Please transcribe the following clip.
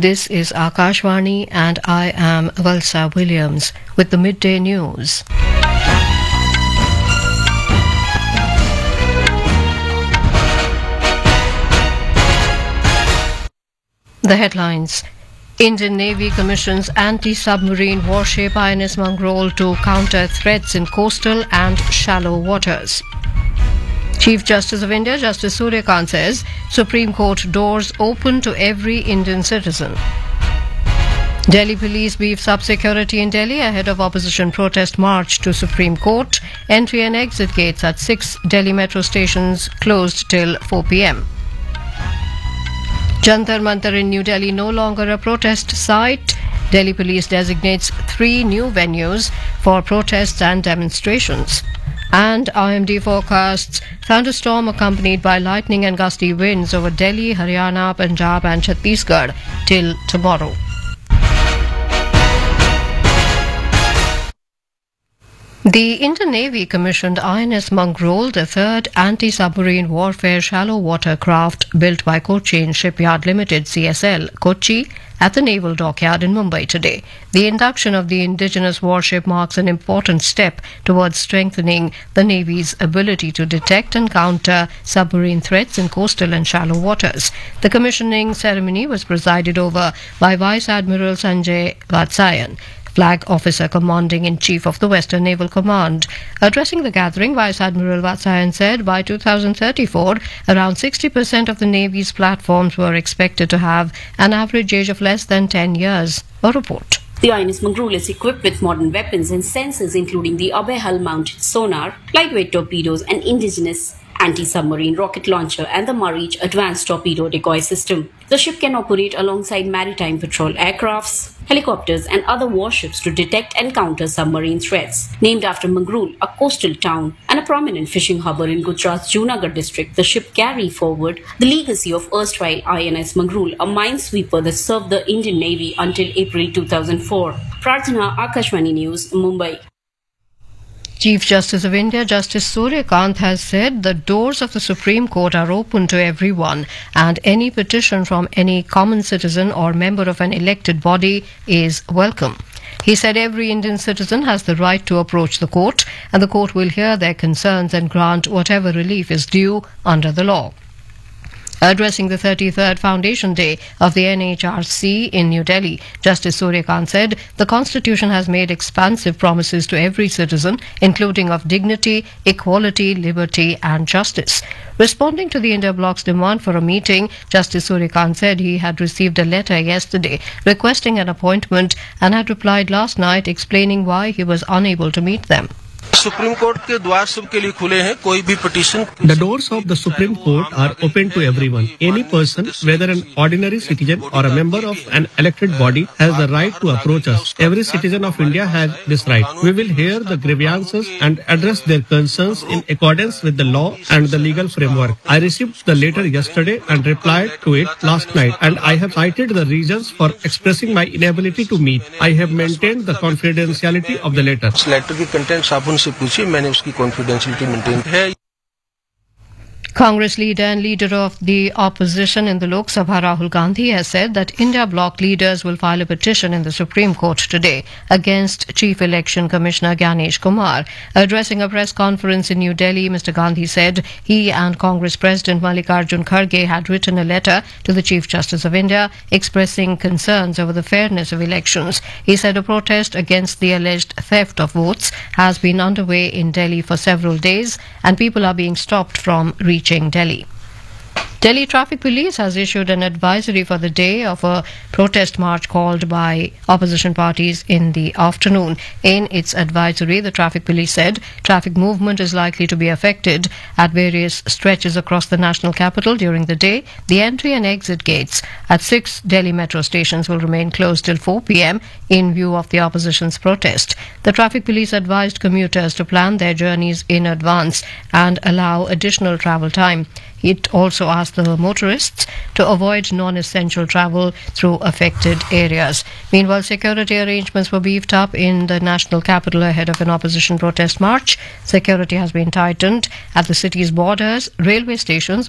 This is Akashvani and I am Valsa Williams with the midday news. The headlines. Indian Navy commissions anti-submarine warship INS Mangrol to counter threats in coastal and shallow waters. Chief Justice of India, Justice Surya Kant says Supreme Court doors open to every Indian citizen. Delhi police beefs up security in Delhi ahead of opposition protest march to Supreme Court. Entry and exit gates at 6 Delhi metro stations closed till 4 p.m. Jantar Mantar in New Delhi no longer a protest site. Delhi police designates 3 new venues for protests and demonstrations. And IMD forecasts thunderstorm accompanied by lightning and gusty winds over Delhi, Haryana, Punjab and Chhattisgarh till tomorrow. The Indian Navy commissioned INS Mangrol, the third anti-submarine warfare shallow water craft built by Cochin Shipyard Limited CSL, Kochi, at the Naval Dockyard in Mumbai today. The induction of the indigenous warship marks an important step towards strengthening the Navy's ability to detect and counter submarine threats in coastal and shallow waters. The commissioning ceremony was presided over by Vice Admiral Sanjay Vatsayan, Flag Officer Commanding-in-Chief of the Western Naval Command. Addressing the gathering, Vice Admiral Vatsayan said by 2034, around 60% of the Navy's platforms were expected to have an average age of less than 10 years. A report. The INS Mangrol is equipped with modern weapons and sensors including the Abhay hull-mounted sonar, lightweight torpedoes and indigenous anti-submarine rocket launcher and the Marich advanced torpedo decoy system. The ship can operate alongside maritime patrol aircrafts, helicopters and other warships to detect and counter submarine threats. Named after Mangrol, a coastal town and a prominent fishing harbour in Gujarat's Junagadh district, the ship carry forward the legacy of erstwhile INS Mangrol, a minesweeper that served the Indian Navy until April 2004. Prarthana, Akashvani News, Mumbai. Chief Justice of India, Justice Surya Kant, has said the doors of the Supreme Court are open to everyone and any petition from any common citizen or member of an elected body is welcome. He said every Indian citizen has the right to approach the court and the court will hear their concerns and grant whatever relief is due under the law. Addressing the 33rd Foundation Day of the NHRC in New Delhi, Justice Surya Kant said the Constitution has made expansive promises to every citizen, including of dignity, equality, liberty and justice. Responding to the India Bloc's demand for a meeting, Justice Surya Kant said he had received a letter yesterday requesting an appointment and had replied last night explaining why he was unable to meet them. Supreme court के द्वार सबके लिए खुले हैं कोई भी petition The doors of the Supreme Court are open to everyone. Any person, whether an ordinary citizen or a member of an elected body, has the right to approach us. Every citizen of India has this right. We will hear the grievances and address their concerns in accordance with the law and the legal framework. I received the letter yesterday and replied to it last night, and I have cited the reasons for expressing my inability to meet. I have maintained the confidentiality of the letter. इस letter की content आप उनसे पूछिए मैंने उसकी confidentiality maintain है. Congress leader and leader of the opposition in the Lok Sabha, Rahul Gandhi, has said that India Bloc leaders will file a petition in the Supreme Court today against Chief Election Commissioner Gyanesh Kumar. Addressing a press conference in New Delhi, Mr. Gandhi said he and Congress President Mallikarjun Kharge had written a letter to the Chief Justice of India expressing concerns over the fairness of elections. He said a protest against the alleged theft of votes has been underway in Delhi for several days and people are being stopped from reaching Delhi. Delhi Traffic Police has issued an advisory for the day of a protest march called by opposition parties in the afternoon. In its advisory, the Traffic Police said traffic movement is likely to be affected at various stretches across the national capital during the day. The entry and exit gates at 6 Delhi metro stations will remain closed till 4 p.m. in view of the opposition's protest. The Traffic Police advised commuters to plan their journeys in advance and allow additional travel time. It also asked the motorists to avoid non-essential travel through affected areas. Meanwhile, security arrangements were beefed up in the national capital ahead of an opposition protest march. Security has been tightened at the city's borders, railway stations,